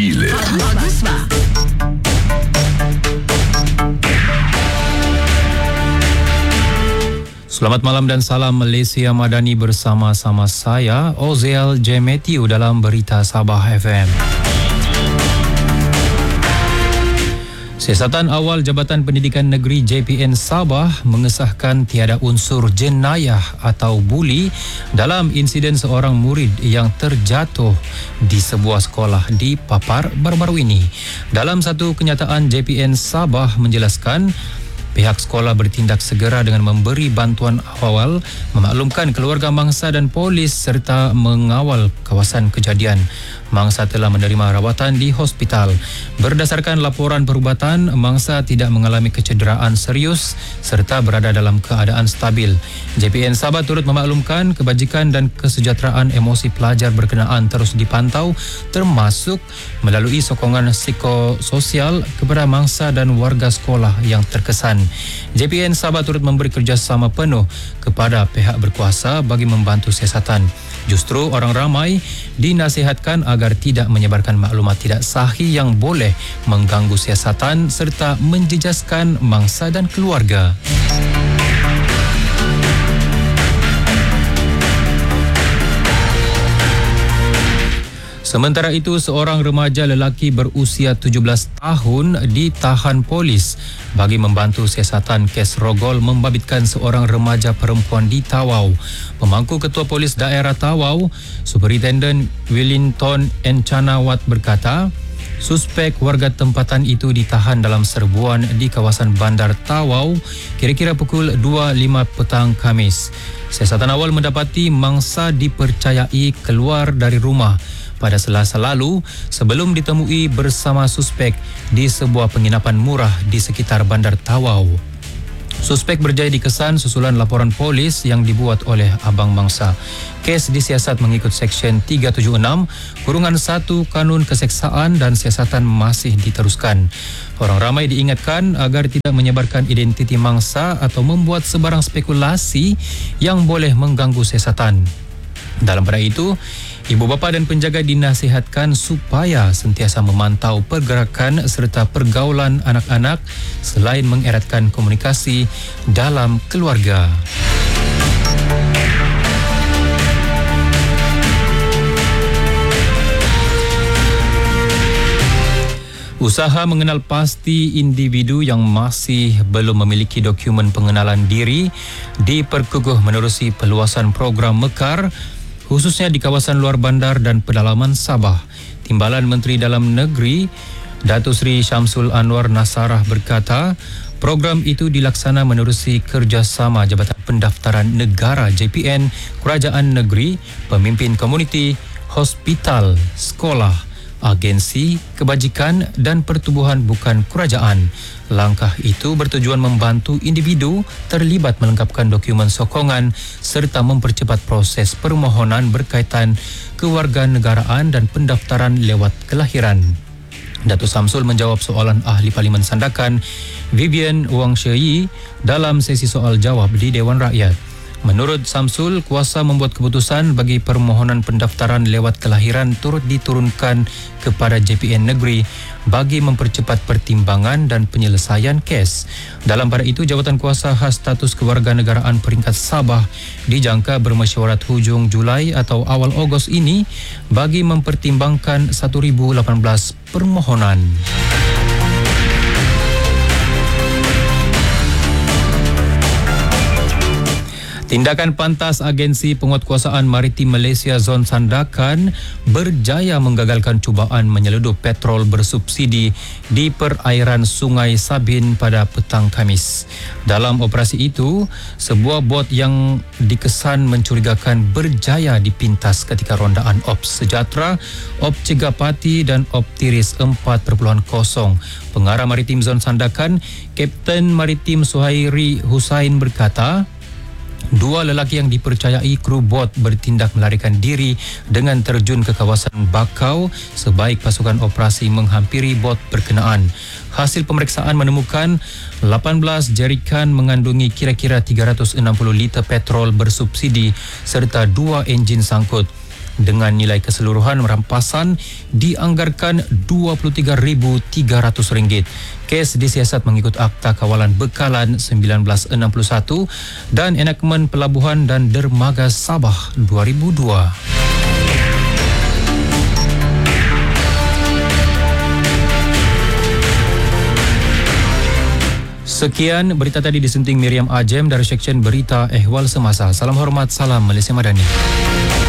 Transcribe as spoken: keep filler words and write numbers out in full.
Selamat malam dan salam Malaysia Madani bersama-sama saya Oziel J. Matthew dalam Berita Sabah F M. Siasatan awal Jabatan Pendidikan Negeri J P N Sabah mengesahkan tiada unsur jenayah atau buli dalam insiden seorang murid yang terjatuh di sebuah sekolah di Papar baru-baru ini. Dalam satu kenyataan, J P N Sabah menjelaskan pihak sekolah bertindak segera dengan memberi bantuan awal, memaklumkan keluarga mangsa dan polis serta mengawal kawasan kejadian. Mangsa telah menerima rawatan di hospital. Berdasarkan laporan perubatan, mangsa tidak mengalami kecederaan serius serta berada dalam keadaan stabil. J P N Sabah turut memaklumkan kebajikan dan kesejahteraan emosi pelajar berkenaan terus dipantau, termasuk melalui sokongan psikososial kepada mangsa dan warga sekolah yang terkesan. J P N Sabah turut memberi kerjasama penuh kepada pihak berkuasa bagi membantu siasatan. Justru orang ramai dinasihatkan agar tidak menyebarkan maklumat tidak sahih yang boleh mengganggu siasatan serta menjejaskan mangsa dan keluarga. Sementara itu, seorang remaja lelaki berusia tujuh belas tahun ditahan polis bagi membantu siasatan kes rogol membabitkan seorang remaja perempuan di Tawau. Pemangku Ketua Polis Daerah Tawau, Superintendent Wellington Encanawat berkata, suspek warga tempatan itu ditahan dalam serbuan di kawasan Bandar Tawau kira-kira pukul dua lima petang Khamis. Siasatan awal mendapati mangsa dipercayai keluar dari rumah pada Selasa lalu sebelum ditemui bersama suspek di sebuah penginapan murah di sekitar Bandar Tawau. Suspek berjaya dikesan susulan laporan polis yang dibuat oleh abang mangsa. Kes disiasat mengikut Seksyen tiga tujuh enam kurungan satu Kanun Keseksaan dan siasatan masih diteruskan. Orang ramai diingatkan agar tidak menyebarkan identiti mangsa atau membuat sebarang spekulasi yang boleh mengganggu siasatan. Dalam pada itu, ibu bapa dan penjaga dinasihatkan supaya sentiasa memantau pergerakan serta pergaulan anak-anak selain mengeratkan komunikasi dalam keluarga. Usaha mengenal pasti individu yang masih belum memiliki dokumen pengenalan diri diperkukuh menerusi perluasan program Mekar, khususnya di kawasan luar bandar dan pedalaman Sabah. Timbalan Menteri Dalam Negeri Datuk Seri Syamsul Anwar Nasarah berkata, program itu dilaksana menerusi kerjasama Jabatan Pendaftaran Negara J P N, Kerajaan Negeri, pemimpin komuniti, hospital, sekolah, agensi, kebajikan dan pertubuhan bukan kerajaan. Langkah itu bertujuan membantu individu terlibat melengkapkan dokumen sokongan serta mempercepat proses permohonan berkaitan kewarganegaraan dan pendaftaran lewat kelahiran. Datuk Samsul menjawab soalan ahli Parlimen Sandakan Vivian Wang Sheyi dalam sesi soal jawab di Dewan Rakyat. Menurut Samsul, kuasa membuat keputusan bagi permohonan pendaftaran lewat kelahiran turut diturunkan kepada J P N Negeri bagi mempercepat pertimbangan dan penyelesaian kes. Dalam pada itu, Jawatan Kuasa Khas Status Kewarganegaraan Peringkat Sabah dijangka bermesyuarat hujung Julai atau awal Ogos ini bagi mempertimbangkan seribu lapan belas permohonan. Tindakan pantas Agensi Penguatkuasaan Maritim Malaysia Zon Sandakan berjaya menggagalkan cubaan menyeludup petrol bersubsidi di perairan Sungai Sabin pada petang Khamis. Dalam operasi itu, sebuah bot yang dikesan mencurigakan berjaya dipintas ketika rondaan Ops Sejahtera, Ops Cegapati dan Ops Tiris empat titik kosong. Pengarah Maritim Zon Sandakan, Kapten Maritim Suhairi Husain berkata, dua lelaki yang dipercayai kru bot bertindak melarikan diri dengan terjun ke kawasan Bakau sebaik pasukan operasi menghampiri bot berkenaan. Hasil pemeriksaan menemukan lapan belas jerikan mengandungi kira-kira tiga ratus enam puluh liter petrol bersubsidi serta dua enjin sangkut. dengan nilai keseluruhan rampasan dianggarkan dua puluh tiga ribu tiga ratus ringgit. Kes disiasat mengikut Akta Kawalan Bekalan seribu sembilan ratus enam puluh satu dan Enakmen Pelabuhan dan Dermaga Sabah dua ribu dua. Sekian berita tadi disunting Miriam Ajem dari Seksyen Berita Ehwal Semasa. Salam hormat, salam Malaysia Madani.